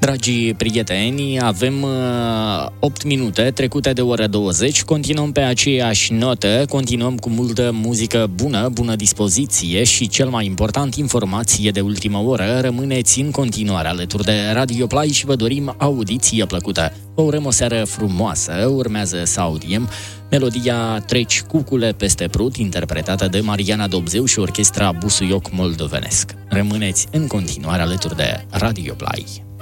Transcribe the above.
Dragii prieteni, avem 8 minute trecute de ora 20, continuăm pe aceeași notă, continuăm cu multă muzică bună, bună dispoziție și, cel mai important, informație de ultimă oră. Rămâneți în continuare alături de Radio Play și vă dorim audiție plăcută. Vă urăm o seară frumoasă, urmează să audiem melodia Treci cucule peste prut, interpretată de Mariana Dobzeu și orchestra Busuioc Moldovenesc. Rămâneți în continuare alături de Radio Play.